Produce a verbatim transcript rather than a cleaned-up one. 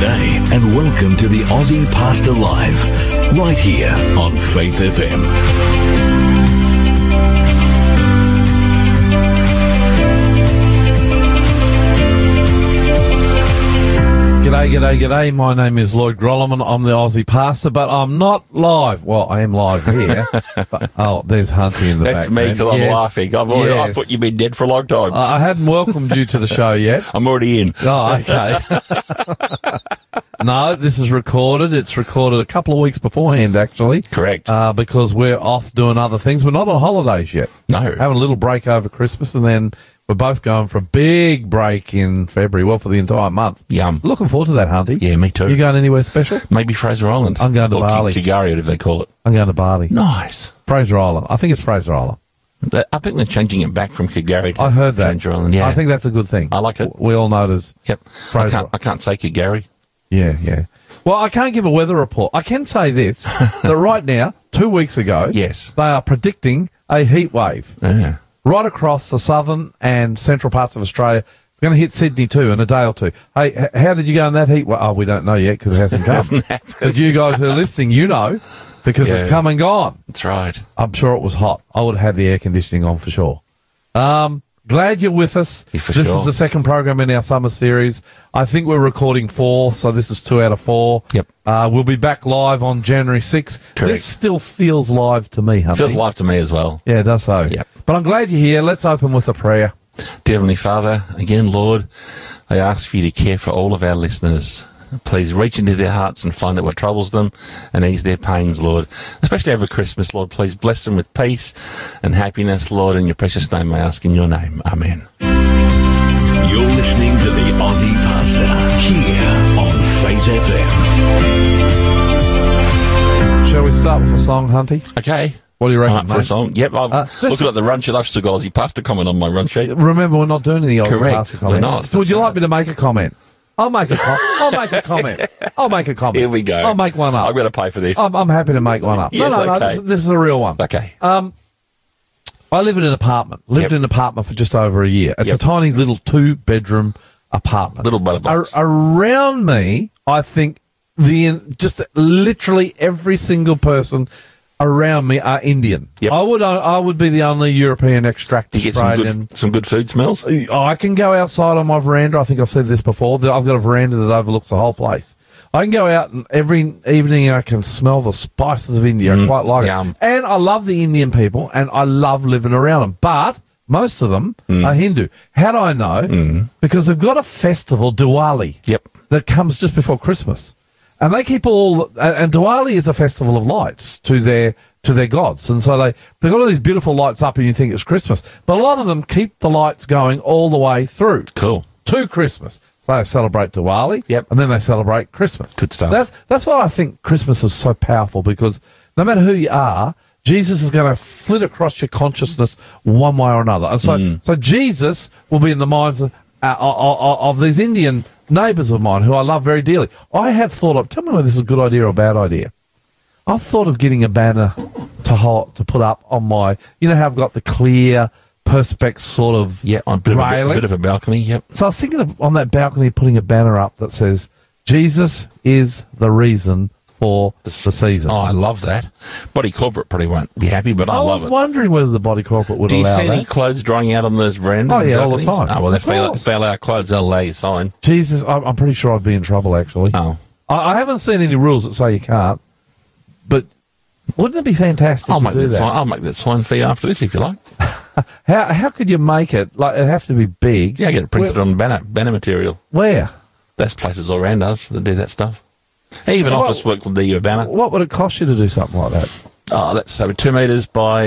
G'day and welcome to the Aussie Pastor Live, right here on Faith F M. G'day, g'day, g'day. My name is Lloyd Grolleman. I'm the Aussie Pastor, but I'm not live. Well, I am live here. But, oh, there's Hunty in the That's background. me because I'm Yes. laughing. I've already, Yes. I thought you'd been dead for a long time. Uh, I hadn't welcomed you to the show yet. I'm already in. Oh, okay. No, this is recorded. It's recorded a couple of weeks beforehand, actually. Correct. Uh, because we're off doing other things. We're not on holidays yet. No. Having a little break over Christmas, and then we're both going for a big break in February. Well, for the entire month. Yum. Looking forward to that, Hunty. Yeah, me too. You going anywhere special? Maybe Fraser Island. I'm going to or Bali. Ki- Kigari, whatever they call it. I'm going to Bali. Nice. Fraser Island. I think it's Fraser Island. They- I think they're changing it back from Kigari to I heard that. Fraser Island. Yeah. I think that's a good thing. I like it. We all know it as Yep. I Fraser. can't, I can't say Kigari. Yeah, yeah. Well, I can't give a weather report. I can say this, that right now, two weeks ago, Yes. they are predicting a heat wave Yeah. right across the southern and central parts of Australia. It's going to hit Sydney too in a day or two. Hey, h- how did you go in that heat wave? Oh, we don't know yet because it hasn't come. Hasn't happened. But you guys who are listening, you know, because Yeah. it's come and gone. That's right. I'm sure it was hot. I would have had the air conditioning on for sure. Um, glad you're with us. Yeah, for this sure. is the second program in our summer series. I think we're recording four, so this is two out of four. Yep. Uh, we'll be back live on January sixth. Correct. This still feels live to me, Humphrey. Feels live to me as well. Yeah, it does so. Yep. But I'm glad you're here. Let's open with a prayer. Dear Heavenly Father, again, Lord, I ask for you to care for all of our listeners. Please reach into their hearts and find out what troubles them and ease their pains, Lord. Especially over Christmas, Lord. Please bless them with peace and happiness, Lord. In your precious name, I ask in your name. Amen. You're listening to the Aussie Pastor here on Faith F M. Shall we start with a song, Hunty? Okay. What do you reckon, I'm up for a mate? song. Yep, I'm Uh, let's- looking at the run sheet. I've still got Aussie Pastor comment on my run sheet. Remember, we're not doing any old Correct. Pastor We're comment. not. Would you That's like me to make a comment? I'll make a com- I'll make a comment. I'll make a comment. Here we go. I'll make one up. I'm going to pay for this. I'm, I'm happy to make one up. Yes, no, no, no. okay. This, this is a real one. Okay. Um, I live in an apartment. Lived Yep. in an apartment for just over a year. It's Yep. a tiny little two-bedroom apartment. Little butter box. Ar- around me, I think the just literally every single person around me are Indian. Yep. I would I would be the only European extract Do you get some Australian. good, some good food smells? Oh, I can go outside on my veranda. I think I've said this before. I've got a veranda that overlooks the whole place. I can go out and every evening I can smell the spices of India. I quite like yum. it. And I love the Indian people and I love living around them. But most of them are Hindu. How do I know? Because they've got a festival, Diwali, Yep. that comes just before Christmas. And they keep all, and Diwali is a festival of lights to their to their gods, and so they they've got all these beautiful lights up, and you think it's Christmas, but a lot of them keep the lights going all the way through Cool. to Christmas. So they celebrate Diwali, Yep. and then they celebrate Christmas. Good stuff. That's that's why I think Christmas is so powerful, because no matter who you are, Jesus is going to flit across your consciousness one way or another, and so Mm. so Jesus will be in the minds of, uh, of, of these Indian neighbours of mine who I love very dearly. I have thought of, tell me whether this is a good idea or a bad idea. I've thought of getting a banner to hold, to put up on my, you know how I've got the clear perspex sort of Yeah, on a bit, of a, a railing? bit of a balcony. Yep. So I was thinking of on that balcony putting a banner up that says, Jesus is the reason for the season. Oh, I love that. Body corporate probably won't be happy, but I, I love was it. wondering whether the body corporate would Do you allow see any that. clothes drying out on those verandas? Oh, and yeah, all the balconies? time. Oh, well, Of if they, course. if they allow clothes, they'll allow you sign. Jesus, I'm, I'm pretty sure I'd be in trouble, actually. Oh. I, I haven't seen any rules that say you can't, but wouldn't it be fantastic I'll to make do that, that? sign. I'll make that sign for you after this if you like. How how could you make it? Like, it'd have to be big. Yeah, get it printed Where? on banner banner material. Where? There's places all around us that do that stuff. Even Well, office work will do you a banner. What would it cost you to do something like that? Oh, that's over two metres by